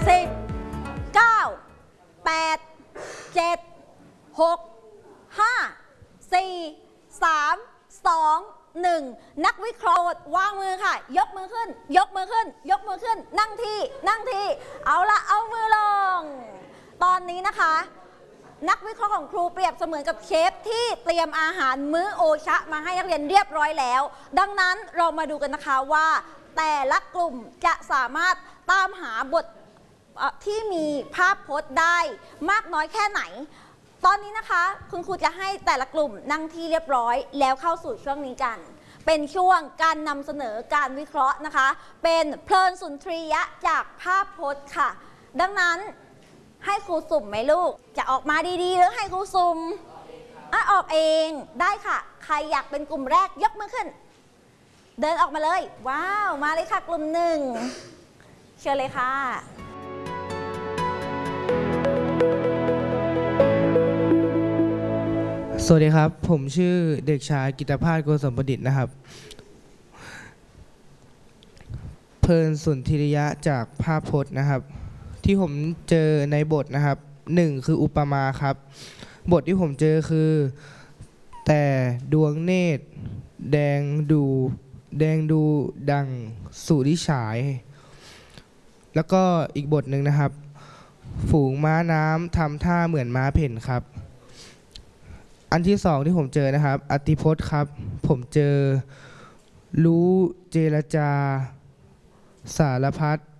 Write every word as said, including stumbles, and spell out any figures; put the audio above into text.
สิบเก้าแปดเจ็ดหกห้าสี่สามสองหนึ่งนักวิเคราะห์วางมือค่ะยกมือขึ้นยกมือขึ้นยกมือขึ้นนั่งที่นั่งที่เอาละเอามือลงตอนนี้นะคะนักวิเคราะห์ของครูเปรียบเสมือนกับเชฟที่เตรียมอาหารมื้อโอชะมาให้นักเรียนเรียบร้อยแล้วดังนั้นเรามาดูกันนะคะว่าแต่ละกลุ่มจะสามารถตามหาบทที่มีภาพพจน์ได้มากน้อยแค่ไหนตอนนี้นะคะคุณครูจะให้แต่ละกลุ่มนั่งที่เรียบร้อยแล้วเข้าสู่ช่วงนี้กันเป็นช่วงการนำเสนอการวิเคราะห์นะคะเป็นเพลินสุนทรียะจากภาพพจน์ค่ะดังนั้นให้ครูสุ่มไหมลูกจะออกมาดีๆหรือให้ครูสุ่มอ่ะออกเองได้ค่ะใครอยากเป็นกลุ่มแรกยกมือขึ้นเดินออกมาเลยว้าวมาเลยค่ะกลุ่มหนึ่งเชิญเลยค่ะสวัสดีครับผมชื่อเด็กชายกิตภาส โกศลประดิษฐ์นะครับเพลินสุนทรียะจากภาพพจน์นะครับที่ผมเจอในบทนะครับหนึ่งคืออุปมาครับบทที่ผมเจอคือแต่ดวงเนตรแดงดูแดงดูดังสุริฉายแล้วก็อีกบทหนึ่งนะครับฝูงม้าน้ำทำท่าเหมือนม้าเพ่นครับอันที่สองที่ผมเจอนะครับอติพจน์ครับผมเจอรู้เจรจาสารพัด